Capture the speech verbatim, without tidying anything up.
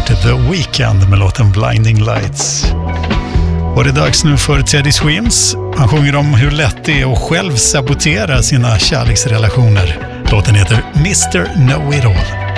The Weeknd med låten Blinding Lights. Och det är dags nu för Teddy Swims. Han sjunger om hur lätt det är att själv sabotera sina kärleksrelationer. Låten heter mister Know It All.